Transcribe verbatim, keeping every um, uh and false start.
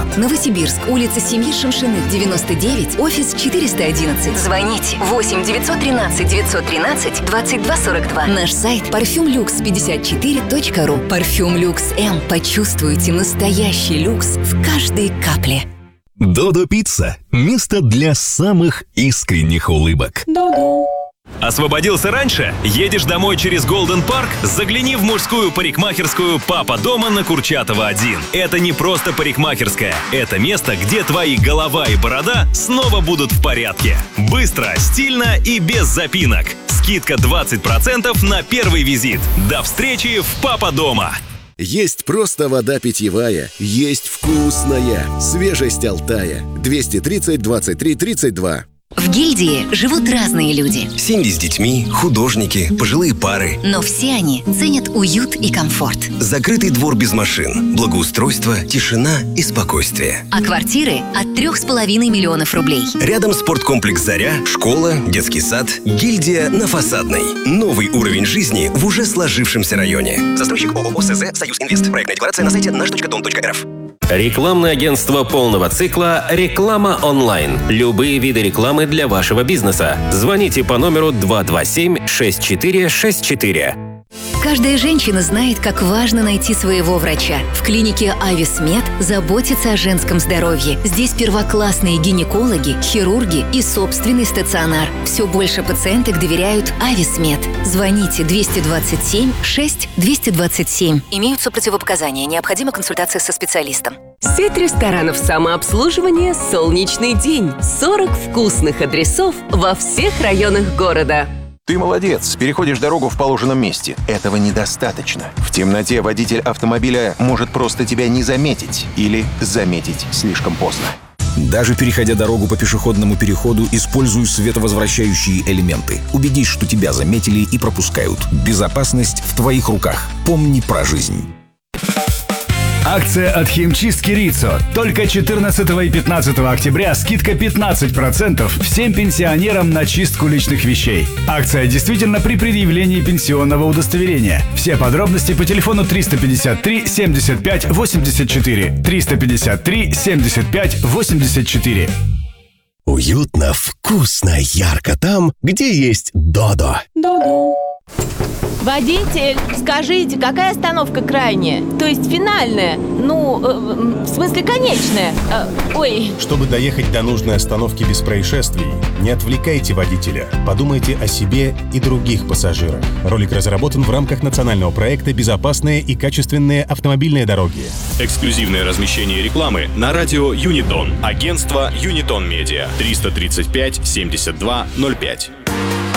Автомат. Новосибирск, улица Семьи Шамшиных, девяносто девять, офис четыреста одиннадцать. Звоните восемь девятьсот тринадцать девятьсот тринадцать двадцать два сорок два. Наш сайт парфюм люкс пятьдесят четыре точка ру. Парфюм Люкс М. Почувствуйте настоящий люкс в каждой капле. Додо Пицца – место для самых искренних улыбок. Додо. Освободился раньше? Едешь домой через Голден Парк? Загляни в мужскую парикмахерскую «Папа дома» на Курчатова один. Это не просто парикмахерская. Это место, где твои голова и борода снова будут в порядке. Быстро, стильно и без запинок. Скидка двадцать процентов на первый визит. До встречи в «Папа дома». Есть просто вода питьевая, есть вкусная, свежесть Алтая. двести тридцать двадцать три тридцать два. В гильдии живут разные люди. Семьи с детьми, художники, пожилые пары. Но все они ценят уют и комфорт. Закрытый двор без машин, благоустройство, тишина и спокойствие. А квартиры от трех с половиной миллионов рублей. Рядом спорткомплекс «Заря», школа, детский сад, гильдия на Фасадной. Новый уровень жизни в уже сложившемся районе. Застройщик ООО СЗ «Союз Инвест». Проектная декларация на сайте наш точка дом точка эр эф. Рекламное агентство полного цикла «Реклама онлайн». Любые виды рекламы для вашего бизнеса. Звоните по номеру два два семь шесть четыре шесть четыре. Каждая женщина знает, как важно найти своего врача. В клинике «Ависмед» заботятся о женском здоровье. Здесь первоклассные гинекологи, хирурги и собственный стационар. Все больше пациенток доверяют «Ависмед». Звоните двести двадцать семь шесть двести двадцать семь. Имеются противопоказания. Необходима консультация со специалистом. Сеть ресторанов самообслуживания «Солнечный день». сорок вкусных адресов во всех районах города. Ты молодец, переходишь дорогу в положенном месте. Этого недостаточно. В темноте водитель автомобиля может просто тебя не заметить или заметить слишком поздно. Даже переходя дорогу по пешеходному переходу, используй световозвращающие элементы. Убедись, что тебя заметили и пропускают. Безопасность в твоих руках. Помни про жизнь. Акция от химчистки Риццо. Только четырнадцатого и пятнадцатого октября скидка пятнадцать процентов всем пенсионерам на чистку личных вещей. Акция действительно при предъявлении пенсионного удостоверения. Все подробности по телефону триста пятьдесят три семьдесят пять восемьдесят четыре. триста пятьдесят три семьдесят пять восемьдесят четыре. Уютно, вкусно, ярко там, где есть Додо. Додо. Водитель, скажите, какая остановка крайняя? То есть финальная? Ну, э, в смысле конечная? Э, ой. Чтобы доехать до нужной остановки без происшествий, не отвлекайте водителя. Подумайте о себе и других пассажирах. Ролик разработан в рамках национального проекта «Безопасные и качественные автомобильные дороги». Эксклюзивное размещение рекламы на радио Юнитон. Агентство Юнитон Медиа. триста тридцать пять семьдесят два ноль пять.